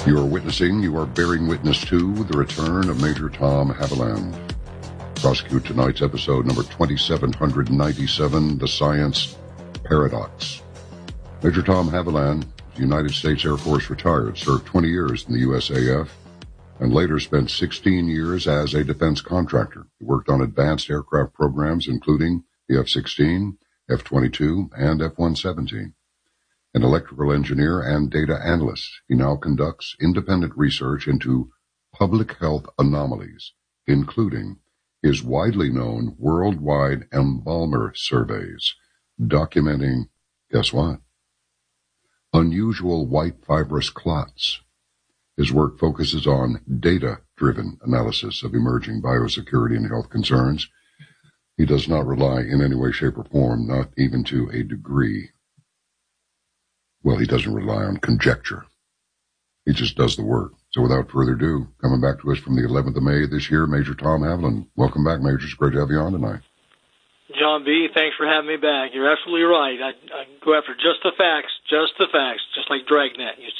You are bearing witness to the return of Major Tom Haviland. Prosecute tonight's episode number 2797, The Science Paradox. Major Tom Haviland, United States Air Force retired, served 20 years in the USAF, and later spent 16 years as a defense contractor. He worked on advanced aircraft programs, including the F-16, F-22, and F-117. An electrical engineer and data analyst, he now conducts independent research into public health anomalies, including his widely known worldwide embalmer surveys, documenting, guess what? Unusual white fibrous clots. His work focuses on data-driven analysis of emerging biosecurity and health concerns. He does not rely in any way, shape, or form, not even to a degree. Well, he doesn't rely on conjecture. He just does the work. So without further ado, coming back to us from the 11th of May this year, Major Tom Haviland. Welcome back, Major. It's great to have you on tonight. John B., thanks for having me back. You're absolutely right. I go after just the facts, just like Dragnet used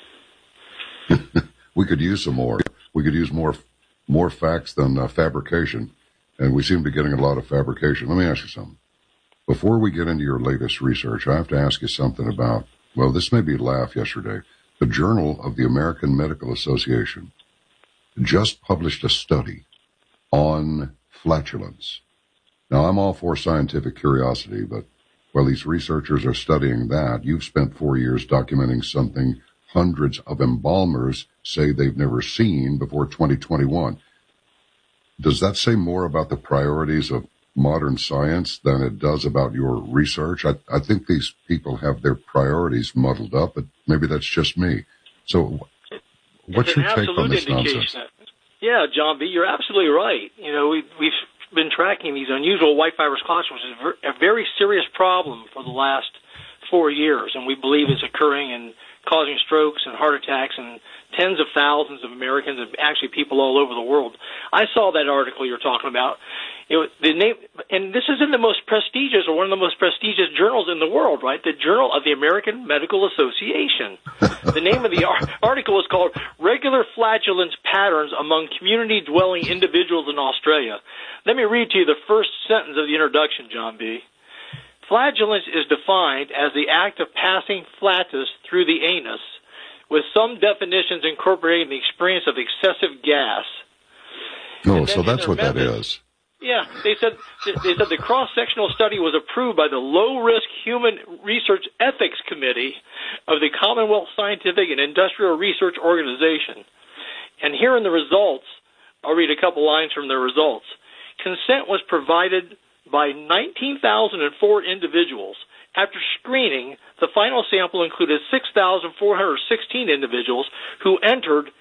to say. We could use some more. We could use more facts than fabrication, and we seem to be getting a lot of fabrication. Let me ask you something. Before we get into your latest research, I have to ask you something about, well, this made me laugh yesterday. The Journal of the American Medical Association just published a study on flatulence. Now, I'm all for scientific curiosity, but while these researchers are studying that, you've spent 4 years documenting something hundreds of embalmers say they've never seen before 2021. Does that say more about the priorities of modern science than it does about your research? I think these people have their priorities muddled up, but maybe that's just me. So what's your take on this nonsense? Yeah, John B., you're absolutely right. You know, we've been tracking these unusual white fibrous clots, which is a very serious problem for the last 4 years, and we believe it's occurring and causing strokes and heart attacks and tens of thousands of Americans and actually people all over the world. I saw that article you're talking about. The name, and this is in the most prestigious, or one of the most prestigious journals in the world, right? The Journal of the American Medical Association. The name of the article is called Regular Flatulence Patterns Among Community-Dwelling Individuals in Australia. Let me read to you the first sentence of the introduction, John B. Flatulence is defined as the act of passing flatus through the anus, with some definitions incorporating the experience of excessive gas. Oh, so that's what that is. Yeah, they said the cross-sectional study was approved by the Low-Risk Human Research Ethics Committee of the Commonwealth Scientific and Industrial Research Organization. And here in the results, I'll read a couple lines from the results. Consent was provided by 19,004 individuals. After screening, the final sample included 6,416 individuals who entered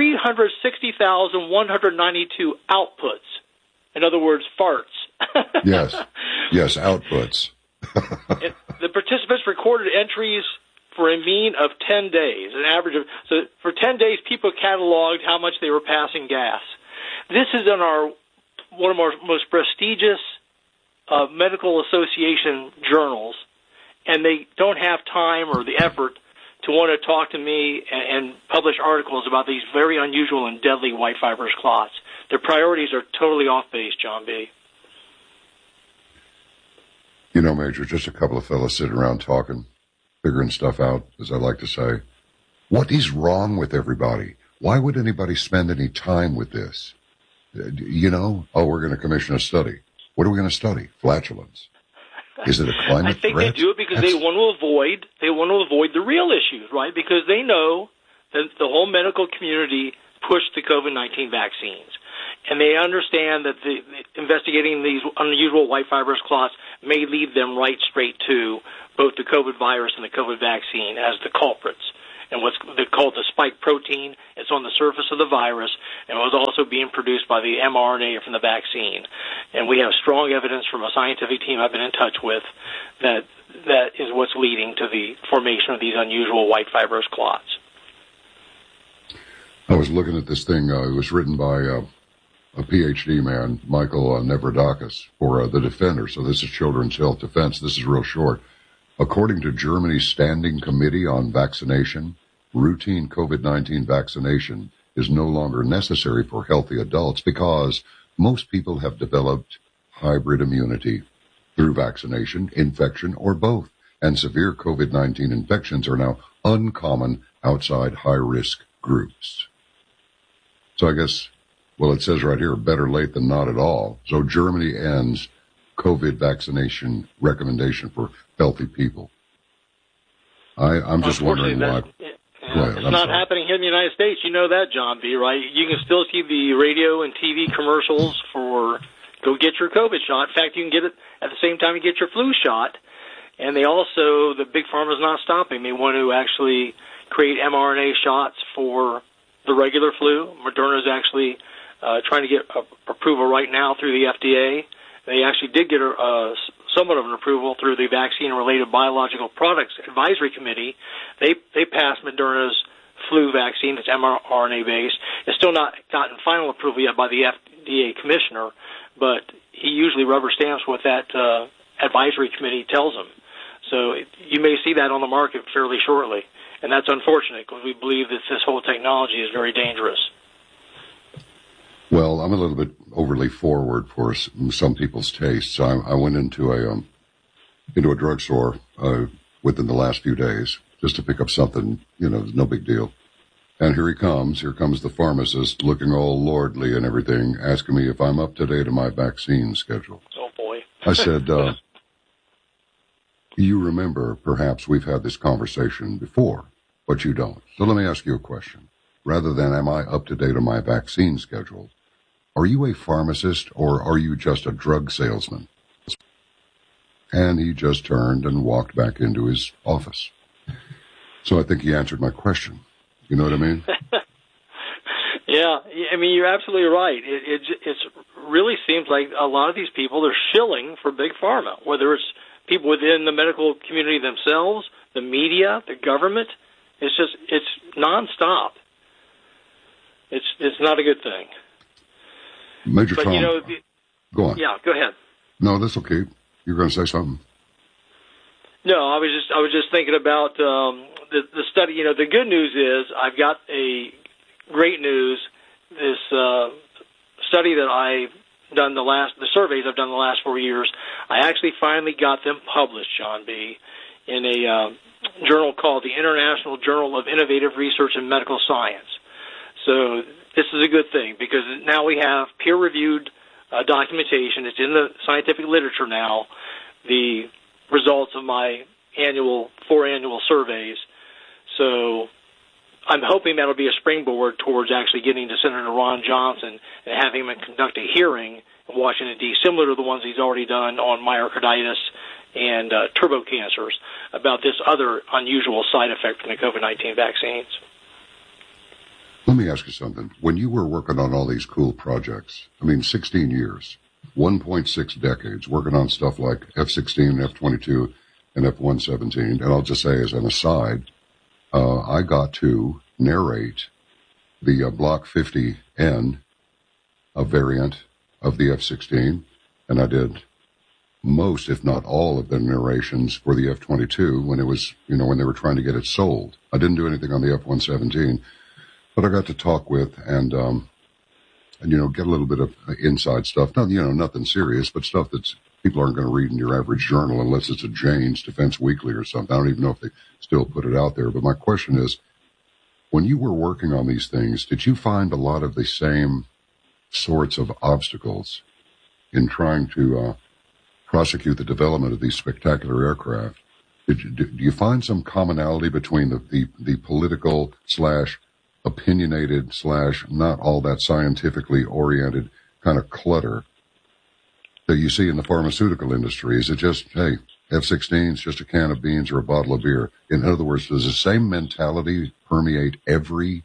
360,192 outputs. In other words, farts. Yes, outputs. The participants recorded entries for a mean of 10 days, an average of, so for 10 days people cataloged how much they were passing gas. This is in one of our most prestigious medical association journals, and they don't have time or the effort to want to talk to me and publish articles about these very unusual and deadly white fibrous clots. Their priorities are totally off base, John B. You know, Major, just a couple of fellas sitting around talking, figuring stuff out, as I like to say. What is wrong with everybody? Why would anybody spend any time with this? You know, we're going to commission a study. What are we going to study? Flatulence. Is it a climate I think threat? they do it because they want to avoid the real issues, right? Because they know that the whole medical community pushed the COVID-19 vaccines. And they understand that investigating these unusual white fibrous clots may lead them right straight to both the COVID virus and the COVID vaccine as the culprits. And what's called the spike protein, it's on the surface of the virus, and it was also being produced by the mRNA from the vaccine. And we have strong evidence from a scientific team I've been in touch with that is what's leading to the formation of these unusual white fibrous clots. I was looking at this thing. It was written by a PhD man, Michael Nevradakis, for The Defender. So this is Children's Health Defense. This is real short. According to Germany's Standing Committee on Vaccination, routine COVID-19 vaccination is no longer necessary for healthy adults because most people have developed hybrid immunity through vaccination, infection, or both. And severe COVID-19 infections are now uncommon outside high-risk groups. So I guess, well, it says right here, better late than not at all. So Germany ends COVID vaccination recommendation for healthy people. I'm just wondering why. It's not happening here in the United States. You know that, John B., right? You can still see the radio and TV commercials for go get your COVID shot. In fact, you can get it at the same time you get your flu shot. And they also, the big pharma's not stopping. They want to actually create mRNA shots for the regular flu. Moderna's actually trying to get approval right now through the FDA. They actually did get somewhat of an approval through the Vaccine and Related Biological Products Advisory Committee. They passed Moderna's flu vaccine. It's mRNA-based. It's still not gotten final approval yet by the FDA commissioner, but he usually rubber stamps what that advisory committee tells him. So you may see that on the market fairly shortly, and that's unfortunate because we believe that this whole technology is very dangerous. Well, I'm a little bit overly forward for some people's tastes. I went into a drugstore within the last few days just to pick up something, no big deal. And here comes the pharmacist looking all lordly and everything, asking me if I'm up to date on my vaccine schedule. Oh, boy. I said, you remember, perhaps we've had this conversation before, but you don't. So let me ask you a question. Rather than am I up to date on my vaccine schedule, are you a pharmacist or are you just a drug salesman? And he just turned and walked back into his office. So I think he answered my question. You know what I mean? Yeah, I mean, you're absolutely right. It really seems like a lot of these people are shilling for big pharma, whether it's people within the medical community themselves, the media, the government. It's nonstop. It's not a good thing. Major but, Tom, go on. Yeah, go ahead. No, that's okay. You're going to say something? No, I was just thinking about the study. The good news is I've got a great news. This study that I've done the surveys I've done the last 4 years, I actually finally got them published, John B., in a journal called the International Journal of Innovative Research in Medical Science. So this is a good thing because now we have peer-reviewed documentation. It's in the scientific literature now, the results of my four annual surveys. So I'm hoping that'll be a springboard towards actually getting to Senator Ron Johnson and having him conduct a hearing in Washington, D.C., similar to the ones he's already done on myocarditis and turbo cancers, about this other unusual side effect from the COVID-19 vaccines. Let me ask you something. When you were working on all these cool projects, 16 years, 1.6 decades, working on stuff like F-16, F-22, and F-117, and I'll just say as an aside, I got to narrate the Block 50N, a variant of the F-16, and I did most, if not all, of the narrations for the F-22 when it was, when they were trying to get it sold. I didn't do anything on the F-117, but I got to talk with and get a little bit of inside stuff. Not, nothing serious, but stuff that people aren't going to read in your average journal unless it's a Jane's Defense Weekly or something. I don't even know if they still put it out there. But my question is, when you were working on these things, did you find a lot of the same sorts of obstacles in trying to prosecute the development of these spectacular aircraft? Do you find some commonality between the political / opinionated / not all that scientifically oriented kind of clutter that you see in the pharmaceutical industry? Is it just, hey, F-16 is just a can of beans or a bottle of beer? In other words, does the same mentality permeate every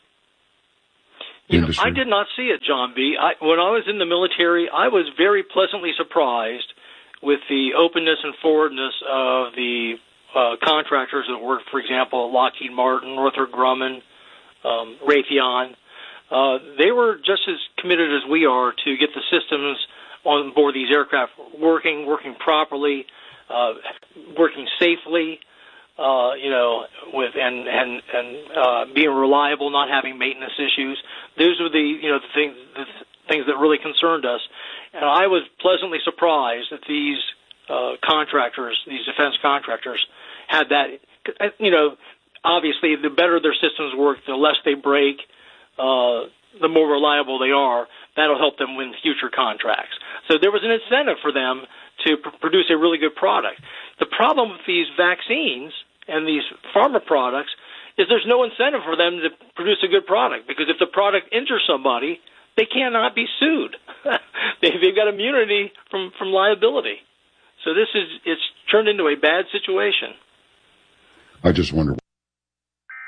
industry? I did not see it, John B. When I was in the military, I was very pleasantly surprised with the openness and forwardness of the contractors that worked, for example, Lockheed Martin, Northrop Grumman, Raytheon. They were just as committed as we are to get the systems on board these aircraft working properly, working safely. with being reliable, not having maintenance issues. Those were the things that really concerned us. And I was pleasantly surprised that these these defense contractors, had that. Obviously, the better their systems work, the less they break, the more reliable they are. That'll help them win future contracts. So there was an incentive for them to produce a really good product. The problem with these vaccines and these pharma products is there's no incentive for them to produce a good product, because if the product injures somebody, they cannot be sued. They've got immunity from liability. So it's turned into a bad situation. I just wonder